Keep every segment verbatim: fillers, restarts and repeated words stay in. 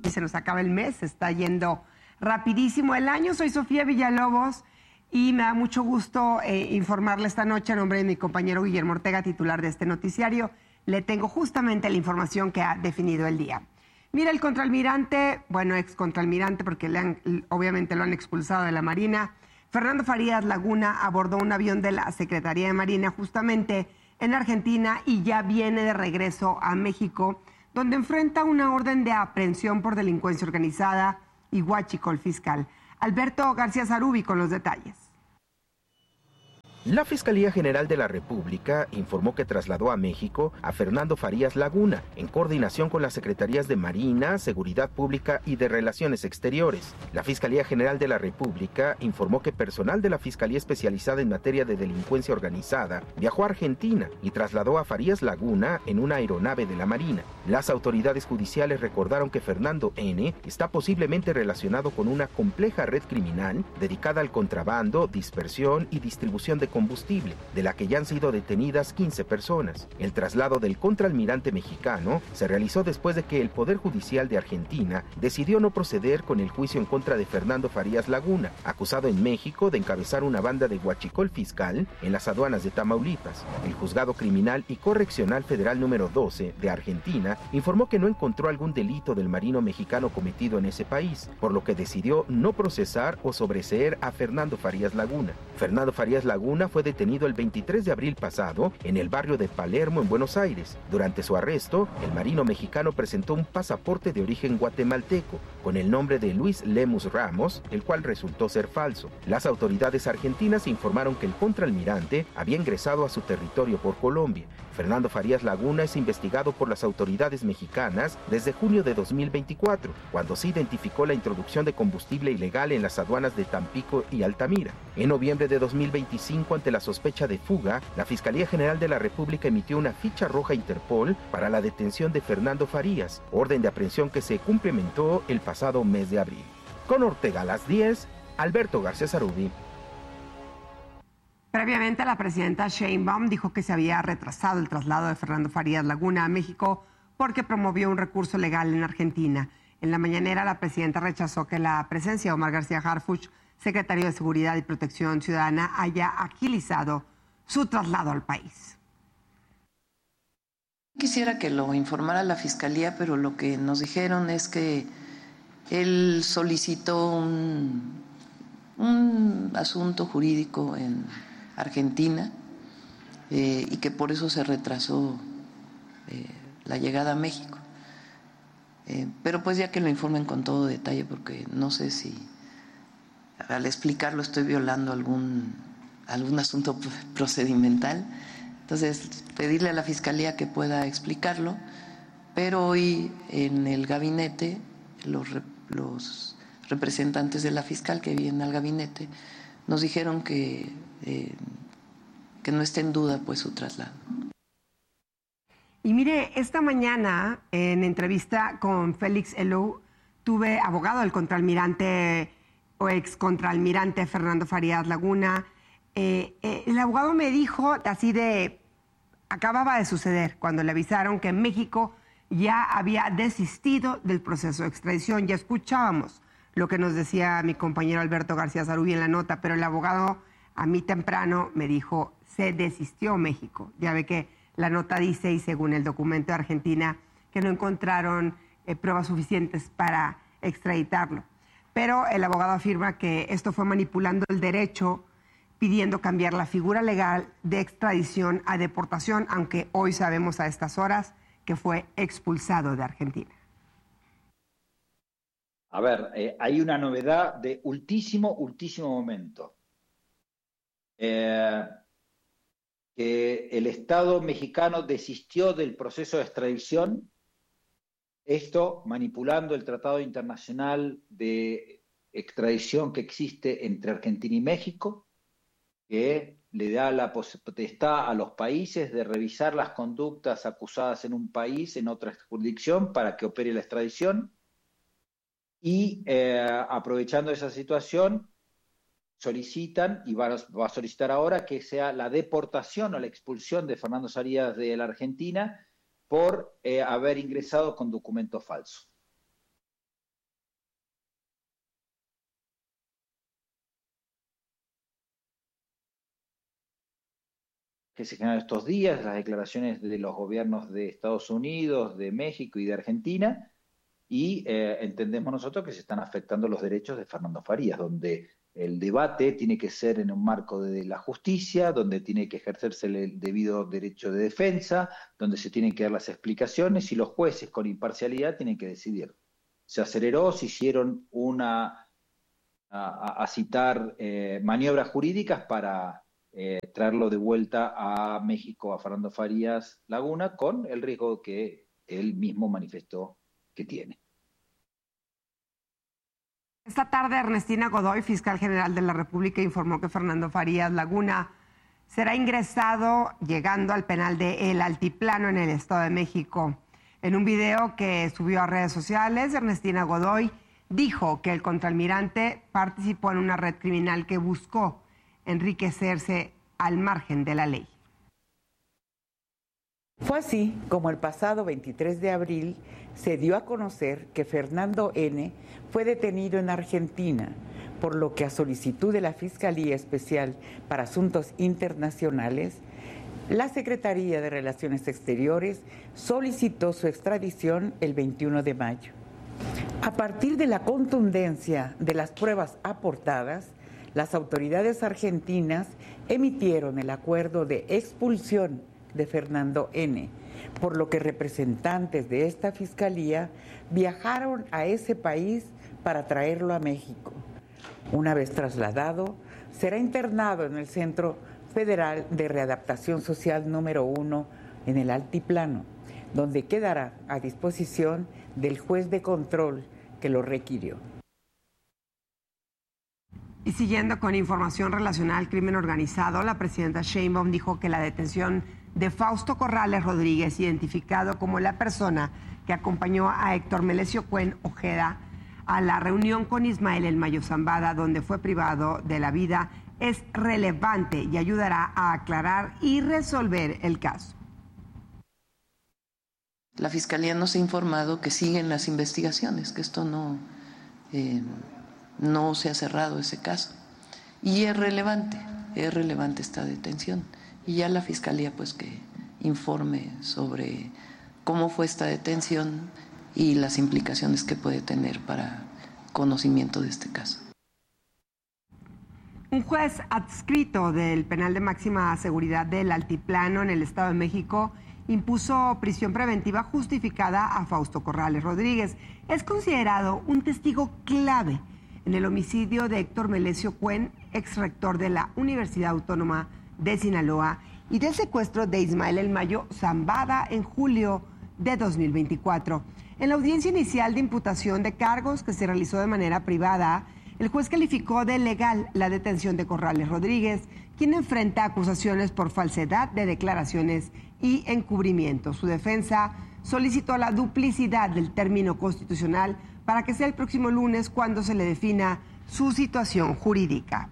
se nos acaba el mes, se está yendo rapidísimo el año. Soy Sofía Villalobos y me da mucho gusto eh, informarle esta noche a nombre de mi compañero Guillermo Ortega, titular de este noticiario. Le tengo justamente la información que ha definido el día. Mira, el contraalmirante, bueno, ex contraalmirante porque le han, obviamente lo han expulsado de la Marina, Fernando Farías Laguna abordó un avión de la Secretaría de Marina justamente en Argentina y ya viene de regreso a México, donde enfrenta una orden de aprehensión por delincuencia organizada y huachicol fiscal. Alberto García Zarubi con los detalles. La Fiscalía General de la República informó que trasladó a México a Fernando Farías Laguna, en coordinación con las Secretarías de Marina, Seguridad Pública y de Relaciones Exteriores. La Fiscalía General de la República informó que personal de la Fiscalía Especializada en Materia de Delincuencia Organizada viajó a Argentina y trasladó a Farías Laguna en una aeronave de la Marina. Las autoridades judiciales recordaron que Fernando N. está posiblemente relacionado con una compleja red criminal dedicada al contrabando, dispersión y distribución de combustible, de la que ya han sido detenidas quince personas. El traslado del contraalmirante mexicano se realizó después de que el Poder Judicial de Argentina decidió no proceder con el juicio en contra de Fernando Farías Laguna, acusado en México de encabezar una banda de huachicol fiscal en las aduanas de Tamaulipas. El Juzgado Criminal y Correccional Federal número doce de Argentina informó que no encontró algún delito del marino mexicano cometido en ese país, por lo que decidió no procesar o sobreseer a Fernando Farías Laguna. Fernando Farías Laguna fue detenido el veintitrés de abril pasado en el barrio de Palermo, en Buenos Aires. Durante su arresto, el marino mexicano presentó un pasaporte de origen guatemalteco con el nombre de Luis Lemus Ramos, el cual resultó ser falso. Las autoridades argentinas informaron que el contraalmirante había ingresado a su territorio por Colombia. Fernando Farías Laguna es investigado por las autoridades mexicanas desde junio de dos mil veinticuatro, cuando se identificó la introducción de combustible ilegal en las aduanas de Tampico y Altamira. En noviembre de dos mil veinticinco, ante la sospecha de fuga, la Fiscalía General de la República emitió una ficha roja a Interpol para la detención de Fernando Farías, orden de aprehensión que se cumplimentó el pasado mes de abril. Con Ortega a las diez, Alberto García Zarubi. Previamente, la presidenta Sheinbaum dijo que se había retrasado el traslado de Fernando Farías Laguna a México porque promovió un recurso legal en Argentina. En la mañanera, la presidenta rechazó que la presencia de Omar García Harfuch, secretario de Seguridad y Protección Ciudadana, haya agilizado su traslado al país. Quisiera que lo informara la Fiscalía, pero lo que nos dijeron es que él solicitó un, un asunto jurídico en Argentina eh, y que por eso se retrasó eh, la llegada a México. Eh, pero pues ya que lo informen con todo detalle, porque no sé si al explicarlo estoy violando algún, algún asunto procedimental. Entonces, pedirle a la Fiscalía que pueda explicarlo, pero hoy en el gabinete, los, los representantes de la fiscal que vienen al gabinete nos dijeron que, eh, que no esté en duda pues su traslado. Y mire, esta mañana en entrevista con Félix Elou, tuve abogado del contraalmirante o ex contraalmirante Fernando Farías Laguna. Eh, eh, el abogado me dijo así de, acababa de suceder cuando le avisaron que México ya había desistido del proceso de extradición. Ya escuchábamos lo que nos decía mi compañero Alberto García Zarubi en la nota, pero el abogado a mí temprano me dijo, se desistió México. Ya ve que la nota dice, y según el documento de Argentina, que no encontraron eh, pruebas suficientes para extraditarlo. Pero el abogado afirma que esto fue manipulando el derecho, pidiendo cambiar la figura legal de extradición a deportación, aunque hoy sabemos a estas horas que fue expulsado de Argentina. A ver, eh, hay una novedad de ultísimo, ultísimo momento. Eh, que el Estado mexicano desistió del proceso de extradición, esto manipulando el Tratado Internacional de Extradición que existe entre Argentina y México, que le da la potestad a los países de revisar las conductas acusadas en un país, en otra jurisdicción, para que opere la extradición. Y eh, aprovechando esa situación, solicitan, y va a, va a solicitar ahora, que sea la deportación o la expulsión de Fernando Farías de la Argentina por eh, haber ingresado con documento falso. que se generan estos días, las declaraciones de los gobiernos de Estados Unidos, de México y de Argentina, y eh, entendemos nosotros que se están afectando los derechos de Fernando Farías, donde el debate tiene que ser en un marco de la justicia, donde tiene que ejercerse el debido derecho de defensa, donde se tienen que dar las explicaciones y los jueces con imparcialidad tienen que decidir. Se aceleró, se hicieron una, a, a citar eh, maniobras jurídicas para eh, traerlo de vuelta a México, a Fernando Farías Laguna, con el riesgo que él mismo manifestó que tiene. Esta tarde, Ernestina Godoy, fiscal general de la República, informó que Fernando Farías Laguna será ingresado llegando al penal de El Altiplano en el Estado de México. En un video que subió a redes sociales, Ernestina Godoy dijo que el contraalmirante participó en una red criminal que buscó enriquecerse al margen de la ley. Fue así como el pasado veintitrés de abril se dio a conocer que Fernando N. fue detenido en Argentina, por lo que a solicitud de la Fiscalía Especial para Asuntos Internacionales, la Secretaría de Relaciones Exteriores solicitó su extradición el veintiuno de mayo. A partir de la contundencia de las pruebas aportadas, las autoridades argentinas emitieron el acuerdo de expulsión de Fernando N., por lo que representantes de esta fiscalía viajaron a ese país para traerlo a México. Una vez trasladado, será internado en el Centro Federal de Readaptación Social número uno en el Altiplano, donde quedará a disposición del juez de control que lo requirió. Y siguiendo con información relacionada al crimen organizado, la presidenta Sheinbaum dijo que la detención de Fausto Corrales Rodríguez, identificado como la persona que acompañó a Héctor Melesio Cuen Ojeda a la reunión con Ismael El Mayo Zambada, donde fue privado de la vida, es relevante y ayudará a aclarar y resolver el caso. La Fiscalía nos ha informado que siguen las investigaciones, que esto no, eh, no se ha cerrado ese caso. Y es relevante, es relevante esta detención. Y ya la Fiscalía pues que informe sobre cómo fue esta detención y las implicaciones que puede tener para conocimiento de este caso. Un juez adscrito del penal de máxima seguridad del Altiplano en el Estado de México impuso prisión preventiva justificada a Fausto Corrales Rodríguez. Es considerado un testigo clave en el homicidio de Héctor Melesio Cuen, ex rector de la Universidad Autónoma de Sinaloa, y del secuestro de Ismael El Mayo Zambada en julio de dos mil veinticuatro. En la audiencia inicial de imputación de cargos que se realizó de manera privada, el juez calificó de legal la detención de Corrales Rodríguez, quien enfrenta acusaciones por falsedad de declaraciones y encubrimiento. Su defensa solicitó la duplicidad del término constitucional para que sea el próximo lunes cuando se le defina su situación jurídica.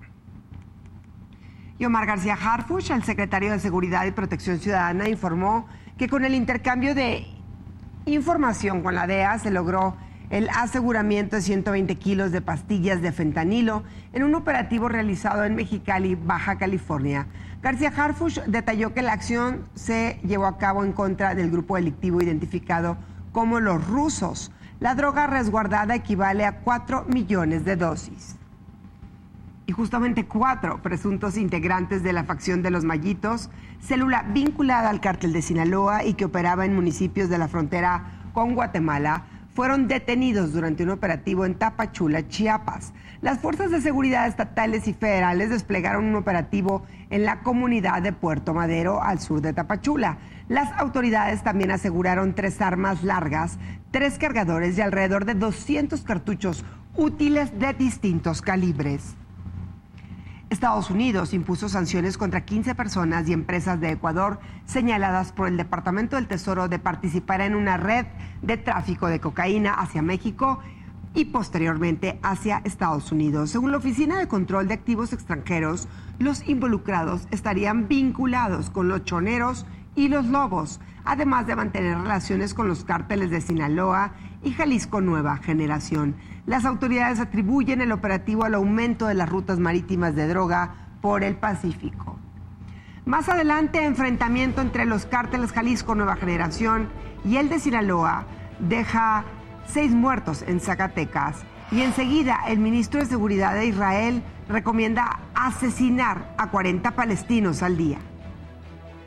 Y Omar García Harfuch, el secretario de Seguridad y Protección Ciudadana, informó que con el intercambio de información con la D E A se logró el aseguramiento de ciento veinte kilos de pastillas de fentanilo en un operativo realizado en Mexicali, Baja California. García Harfuch detalló que la acción se llevó a cabo en contra del grupo delictivo identificado como los rusos. La droga resguardada equivale a cuatro millones de dosis. Y justamente cuatro presuntos integrantes de la facción de los Mayitos, célula vinculada al cártel de Sinaloa y que operaba en municipios de la frontera con Guatemala, fueron detenidos durante un operativo en Tapachula, Chiapas. Las fuerzas de seguridad estatales y federales desplegaron un operativo en la comunidad de Puerto Madero, al sur de Tapachula. Las autoridades también aseguraron tres armas largas, tres cargadores y alrededor de doscientos cartuchos útiles de distintos calibres. Estados Unidos impuso sanciones contra quince personas y empresas de Ecuador señaladas por el Departamento del Tesoro de participar en una red de tráfico de cocaína hacia México y posteriormente hacia Estados Unidos. Según la Oficina de Control de Activos Extranjeros, los involucrados estarían vinculados con los choneros y los lobos, además de mantener relaciones con los cárteles de Sinaloa y Jalisco Nueva Generación. Las autoridades atribuyen el operativo al aumento de las rutas marítimas de droga por el Pacífico. Más adelante, enfrentamiento entre los cárteles Jalisco Nueva Generación y el de Sinaloa deja seis muertos en Zacatecas. Y enseguida, el ministro de Seguridad de Israel recomienda asesinar a cuarenta palestinos al día.